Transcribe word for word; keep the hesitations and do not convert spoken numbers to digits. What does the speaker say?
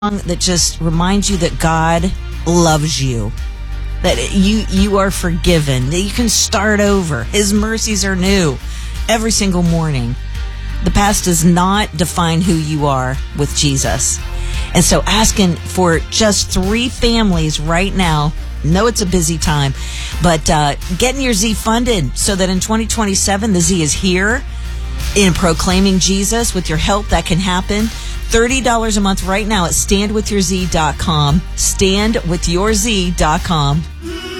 that just reminds you that God loves you, that you you are forgiven, that you can start over. His mercies are new every single morning. The past does not define who you are with Jesus. And so asking for just three families right now, know it's a busy time, but uh, getting your Z funded so that in twenty twenty-seven, the Z is here in proclaiming Jesus. With your help, that can happen. thirty dollars a month right now at stand with your z dot com. stand with your z dot com.